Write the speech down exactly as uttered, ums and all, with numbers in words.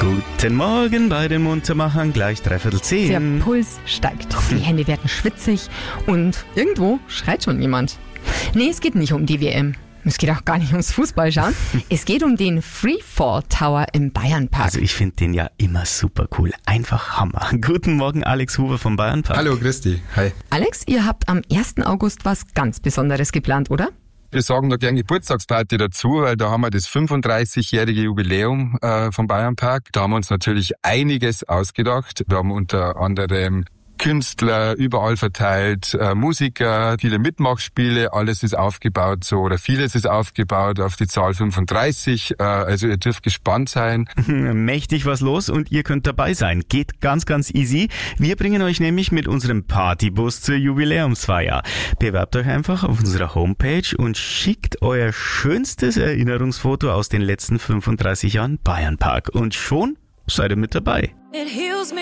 Guten Morgen bei den Muntermachern, gleich dreiviertel zehn. Der Puls steigt, die Hände werden schwitzig und irgendwo schreit schon jemand. Nee, es geht nicht um die W M. Es geht auch gar nicht ums Fußballschauen. Es geht um den Freefall Tower im Bayernpark. Also ich finde den ja immer super cool. Einfach Hammer. Guten Morgen, Alex Huber vom Bayernpark. Hallo, Christi. Hi. Alex, ihr habt am ersten August was ganz Besonderes geplant, oder? Wir sagen da gerne Geburtstagsparty dazu, weil da haben wir das fünfunddreißigjährige Jubiläum äh, vom Bayernpark. Da haben wir uns natürlich einiges ausgedacht. Wir haben unter anderem Künstler überall verteilt, äh, Musiker, viele Mitmachspiele, alles ist aufgebaut so, oder vieles ist aufgebaut auf die Zahl fünfunddreißig, äh, also ihr dürft gespannt sein. Mächtig was los und ihr könnt dabei sein. Geht ganz, ganz easy. Wir bringen euch nämlich mit unserem Partybus zur Jubiläumsfeier. Bewerbt euch einfach auf unserer Homepage und schickt euer schönstes Erinnerungsfoto aus den letzten fünfunddreißig Jahren Bayernpark. Und schon seid ihr mit dabei.